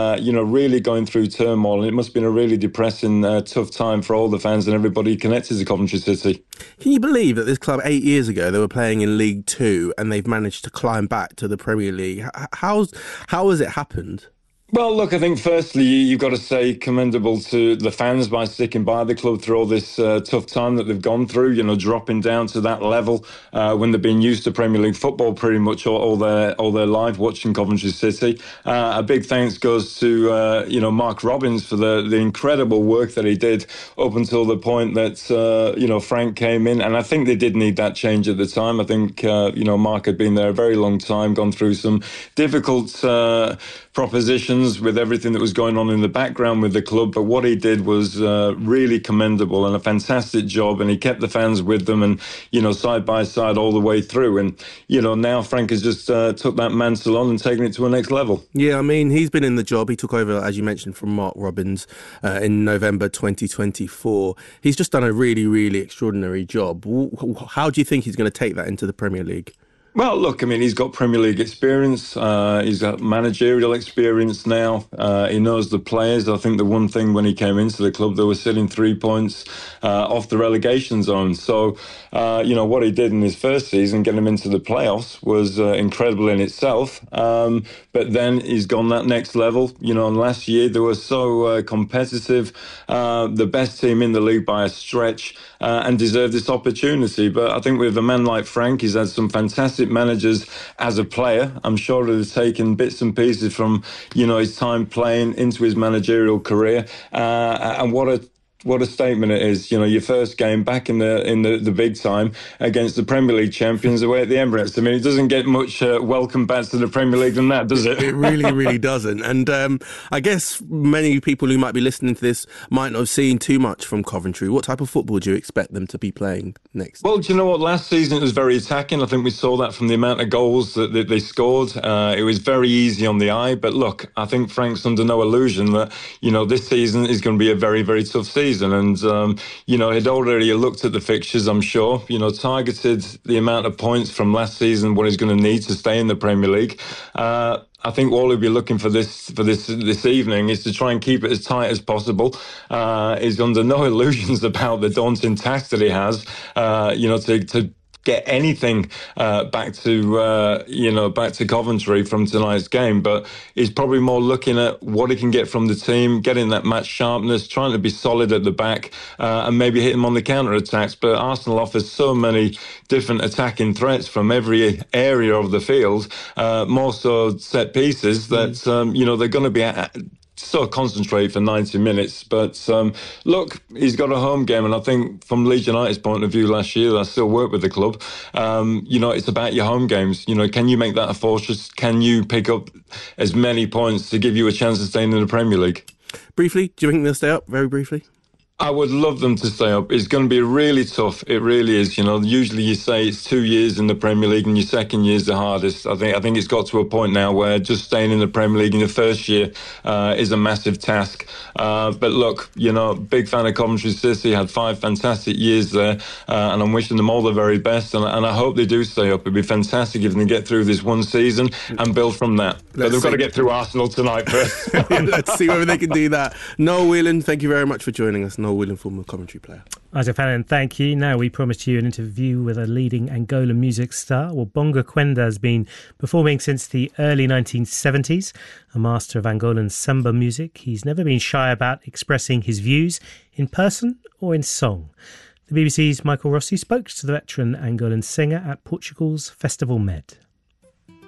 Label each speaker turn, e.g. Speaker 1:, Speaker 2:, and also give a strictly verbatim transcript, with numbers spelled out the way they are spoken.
Speaker 1: uh, you know, really going through turmoil. And it must have been a really depressing, uh, tough time for all the fans and everybody connected to Coventry City.
Speaker 2: Can you believe that this club eight years ago, they were playing in League Two and they've managed to climb back to the Premier League? How's, how has it happened?
Speaker 1: Well, look, I think firstly, you've got to say commendable to the fans by sticking by the club through all this uh, tough time that they've gone through, you know, dropping down to that level uh, when they've been used to Premier League football pretty much all, all their all their life watching Coventry City. Uh, a big thanks goes to, uh, you know, Mark Robins for the, the incredible work that he did up until the point that, uh, you know, Frank came in. And I think they did need that change at the time. I think, uh, you know, Mark had been there a very long time, gone through some difficult uh, propositions with everything that was going on in the background with the club, but what he did was uh, really commendable and a fantastic job, and he kept the fans with them and, you know, side by side all the way through. And, you know, now Frank has just uh, took that mantle on and taken it to a next level.
Speaker 2: Yeah, I mean, he's been in the job. He took over, as you mentioned, from Mark Robins uh, in November twenty twenty-four. He's just done a really, really extraordinary job. How do you think he's going to take that into the Premier League?
Speaker 1: Well, look, I mean, he's got Premier League experience. Uh, he's got managerial experience now. Uh, he knows the players. I think the one thing when he came into the club, they were sitting three points uh, off the relegation zone. So, uh, you know, what he did in his first season, getting him into the playoffs, was uh, incredible in itself. Um, but then he's gone that next level. You know, and last year they were so uh, competitive, uh, the best team in the league by a stretch, uh, and deserved this opportunity. But I think with a man like Frank, he's had some fantastic managers as a player. I'm sure he'll have taken bits and pieces from, you know, his time playing into his managerial career. Uh, and what a What a statement it is. You know, your first game back in the in the, the big time against the Premier League champions away at the Emirates. I mean, it doesn't get much uh, welcome back to the Premier League than that, does it?
Speaker 2: It really, really doesn't. And um, I guess many people who might be listening to this might not have seen too much from Coventry. What type of football do you expect them to be playing next?
Speaker 1: Well, do you know what? Last season it was very attacking. I think we saw that from the amount of goals that, that they scored. Uh, it was very easy on the eye. But look, I think Frank's under no illusion that, you know, this season is going to be a very, very tough season. And, um, you know, he'd already looked at the fixtures, I'm sure, you know, targeted the amount of points from last season, what he's going to need to stay in the Premier League. Uh, I think all he'll be looking for this for this this evening is to try and keep it as tight as possible. Uh, he's under no illusions about the daunting task that he has, uh, you know, to, to get anything uh, back to, uh, you know, back to Coventry from tonight's game. But he's probably more looking at what he can get from the team, getting that match sharpness, trying to be solid at the back, uh, and maybe hit him on the counter-attacks. But Arsenal offers so many different attacking threats from every area of the field, uh, more so set pieces, that, um, you know, they're going to be at, so concentrate for ninety minutes. But um, look, he's got a home game, and I think from Leeds United's point of view last year, I still work with the club, um, you know, it's about your home games. You know, can you make that a fortress? Can you pick up as many points to give you a chance of staying in the Premier League?
Speaker 2: Briefly, do you think they'll stay up? Very briefly.
Speaker 1: I would love them to stay up. It's going to be really tough. It really is. You know, usually you say it's two years in the Premier League and your second year is the hardest. I think I think it's got to a point now where just staying in the Premier League in the first year uh, is a massive task. Uh, but look, you know, big fan of Coventry City, had five fantastic years there, uh, and I'm wishing them all the very best. And, and I hope they do stay up. It'd be fantastic if they can get through this one season and build from that. Let's but they've see. got to get through Arsenal tonight first.
Speaker 2: Let's see whether they can do that. Noel Whelan, thank you very much for joining us. Noel Whelan, former Coventry player.
Speaker 3: Isaac Fallon, thank you. Now we promised you an interview with a leading Angolan music star. Well, Bonga Quenda has been performing since the early nineteen seventies, a master of Angolan samba music. He's never been shy about expressing his views in person or in song. The B B C's Michael Rossi spoke to the veteran Angolan singer at Portugal's Festival Med.